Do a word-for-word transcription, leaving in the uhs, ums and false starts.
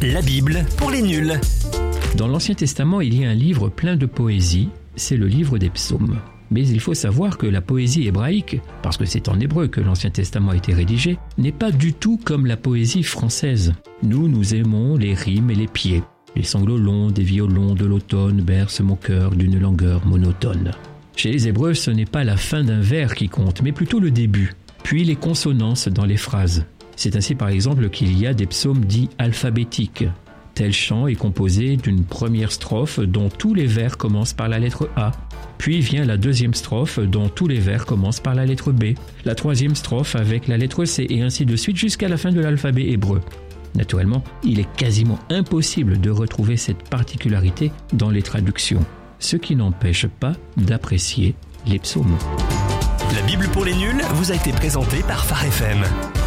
La Bible pour les nuls. Dans l'Ancien Testament, il y a un livre plein de poésie, c'est le livre des psaumes. Mais il faut savoir que la poésie hébraïque, parce que c'est en hébreu que l'Ancien Testament a été rédigé, n'est pas du tout comme la poésie française. Nous, nous aimons les rimes et les pieds. Les sanglots longs des violons de l'automne bercent mon cœur d'une langueur monotone. Chez les Hébreux, ce n'est pas la fin d'un vers qui compte, mais plutôt le début, puis les consonances dans les phrases. C'est ainsi par exemple qu'il y a des psaumes dits alphabétiques. Tel chant est composé d'une première strophe dont tous les vers commencent par la lettre A. Puis vient la deuxième strophe dont tous les vers commencent par la lettre B. La troisième strophe avec la lettre C et ainsi de suite jusqu'à la fin de l'alphabet hébreu. Naturellement, il est quasiment impossible de retrouver cette particularité dans les traductions, ce qui n'empêche pas d'apprécier les psaumes. La Bible pour les nuls vous a été présentée par Phare F M.